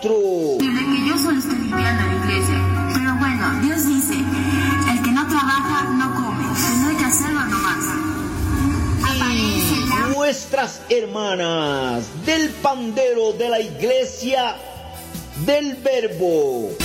maestro. Desde que yo solo estoy limpiando la iglesia. Pero bueno, Dios dice, el que no trabaja no come. Pues no hay que hacerlo nomás. Y nuestras hermanas del pandero de la iglesia del Verbo.